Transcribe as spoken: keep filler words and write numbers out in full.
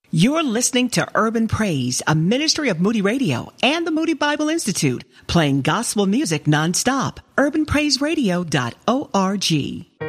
You're listening to Urban Praise, a ministry of Moody Radio and the Moody Bible Institute, playing gospel music nonstop. urban praise radio dot org.